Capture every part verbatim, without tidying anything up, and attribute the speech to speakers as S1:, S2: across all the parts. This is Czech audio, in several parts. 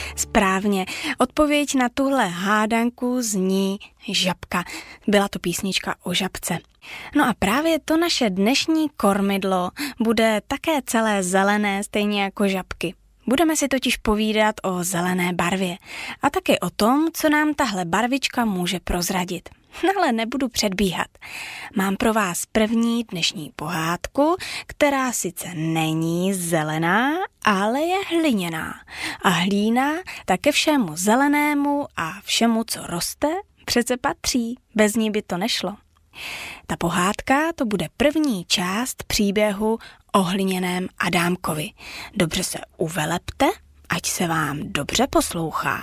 S1: Správně, odpověď na tuhle hádanku zní žabka. Byla to písnička o žabce. No a právě to naše dnešní kormidlo bude také celé zelené, stejně jako žabky. Budeme si totiž povídat o zelené barvě a taky o tom, co nám tahle barvička může prozradit. Ale nebudu předbíhat. Mám pro vás první dnešní pohádku, která sice není zelená, ale je hliněná. A hlína také všemu zelenému a všemu, co roste, přece patří. Bez ní by to nešlo. Ta pohádka to bude první část příběhu o hliněném Adámkovi. Dobře se uvelepte, ať se vám dobře poslouchá.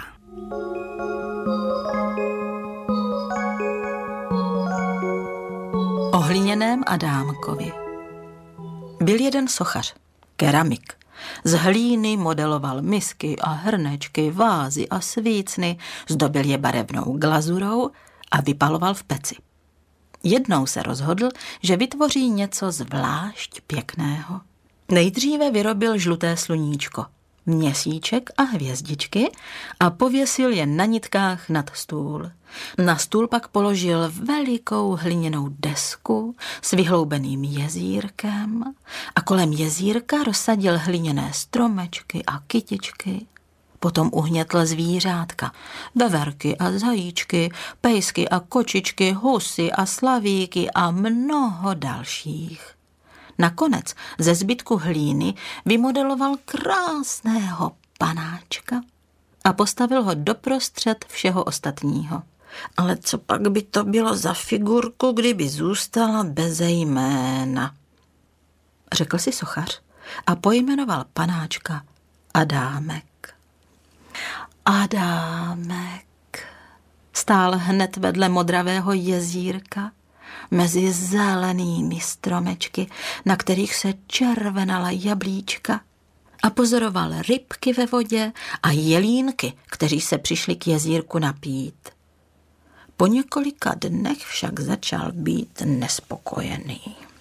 S2: O hliněném Adámkovi. Byl jeden sochař, keramik. Z hlíny modeloval misky a hrnečky, vázy a svícny, zdobil je barevnou glazurou a vypaloval v peci. Jednou se rozhodl, že vytvoří něco zvlášť pěkného. Nejdříve vyrobil žluté sluníčko, měsíček a hvězdičky a pověsil je na nitkách nad stůl. Na stůl pak položil velikou hliněnou desku s vyhloubeným jezírkem a kolem jezírka rozsadil hliněné stromečky a kytičky. Potom uhnětl zvířátka, veverky a zajíčky, pejsky a kočičky, husy a slavíky a mnoho dalších. Nakonec ze zbytku hlíny vymodeloval krásného panáčka a postavil ho doprostřed všeho ostatního. Ale co pak by to bylo za figurku, kdyby zůstala beze jména? Řekl si sochař a pojmenoval panáčka Adámek. Adámek stál hned vedle modravého jezírka, mezi zelenými stromečky, na kterých se červenala jablíčka, a pozoroval rybky ve vodě a jelínky, kteří se přišli k jezírku napít. Po několika dnech však začal být nespokojený.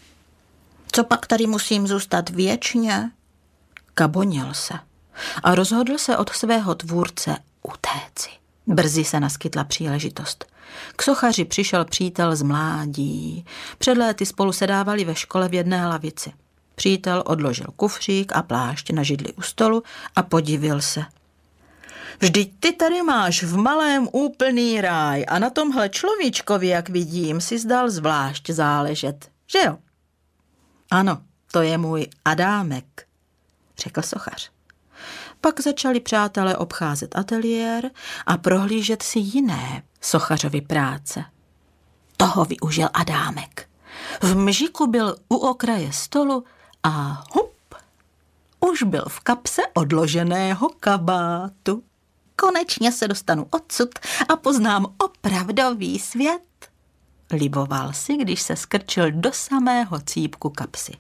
S2: Co pak tady musím zůstat věčně? Kabonil se a rozhodl se od svého tvůrce utéci. Brzy se naskytla příležitost. K sochaři přišel přítel z mládí. Před léty spolu sedávali ve škole v jedné lavici. Přítel odložil kufřík a plášť na židli u stolu a podivil se. Vždyť ty tady máš v malém úplný ráj a na tomhle človíčkovi, jak vidím, si zdal zvlášť záležet, že jo? Ano, to je můj Adámek, řekl sochař. Pak začali přátelé obcházet ateliér a prohlížet si jiné sochařovy práce. Toho využil Adámek. V mžiku byl u okraje stolu a hup, už byl v kapse odloženého kabátu. Konečně se dostanu odsud a poznám opravdový svět. Liboval si, když se skrčil do samého cípku kapsy.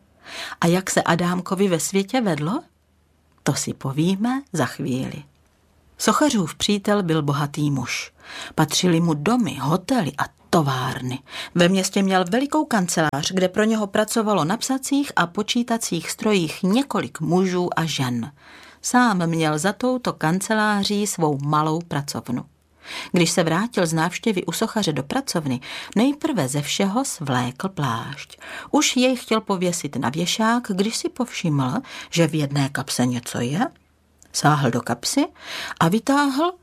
S2: A jak se Adámkovi ve světě vedlo? To si povíme za chvíli. Sochařův přítel byl bohatý muž. Patřili mu domy, hotely a továrny. Ve městě měl velikou kancelář, kde pro něho pracovalo na psacích a počítacích strojích několik mužů a žen. Sám měl za touto kanceláří svou malou pracovnu. Když se vrátil z návštěvy u sochaře do pracovny, nejprve ze všeho svlékl plášť. Už jej chtěl pověsit na věšák, když si povšiml, že v jedné kapse něco je. Sáhl do kapsy a vytáhl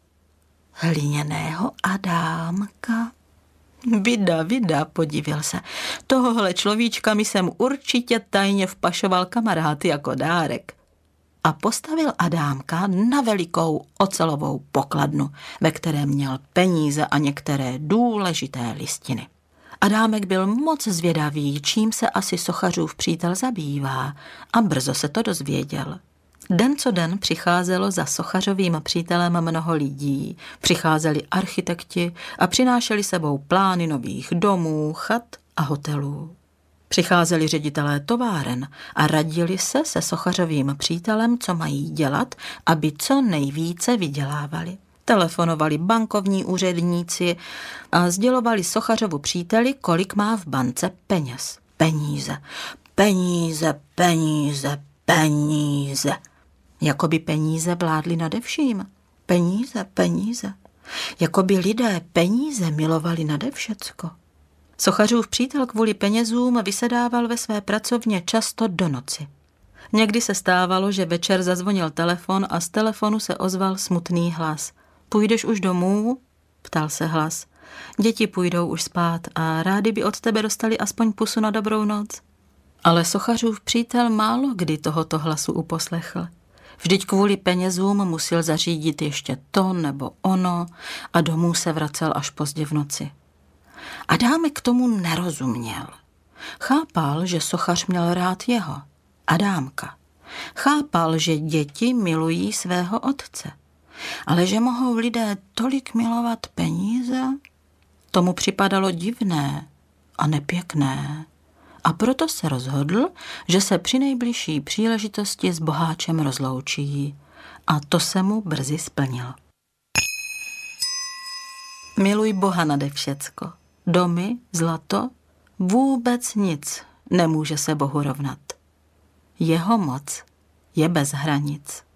S2: hliněného Adámka. Vida, vida, podivil se. Tohohle človíčka mi jsem určitě tajně vpašoval kamarád jako dárek. A postavil Adámka na velikou ocelovou pokladnu, ve které měl peníze a některé důležité listiny. Adámek byl moc zvědavý, čím se asi sochařův přítel zabývá, a brzo se to dozvěděl. Den co den přicházelo za sochařovým přítelem mnoho lidí. Přicházeli architekti a přinášeli sebou plány nových domů, chat a hotelů. Přicházeli ředitelé továren a radili se se sochařovým přítelem, co mají dělat, aby co nejvíce vydělávali. Telefonovali bankovní úředníci a sdělovali sochařovu příteli, kolik má v bance peněz. Peníze, peníze, peníze, peníze. Jakoby peníze vládly nade vším. Peníze, peníze. Jakoby lidé peníze milovali nade všecko. Sochařův přítel kvůli penězům vysedával ve své pracovně často do noci. Někdy se stávalo, že večer zazvonil telefon a z telefonu se ozval smutný hlas. Půjdeš už domů? Ptal se hlas. Děti půjdou už spát a rádi by od tebe dostali aspoň pusu na dobrou noc. Ale sochařův přítel málo kdy tohoto hlasu uposlechl. Vždyť kvůli penězům musel zařídit ještě to nebo ono a domů se vracel až pozdě v noci. Adámek tomu nerozuměl. Chápal, že sochař měl rád jeho, Adámka. Chápal, že děti milují svého otce. Ale že mohou lidé tolik milovat peníze, tomu připadalo divné a nepěkné. A proto se rozhodl, že se při nejbližší příležitosti s boháčem rozloučí. A to se mu brzy splnilo. Miluj Boha nade všecko. Domy, zlato, vůbec nic nemůže se Bohu rovnat. Jeho moc je bez hranic.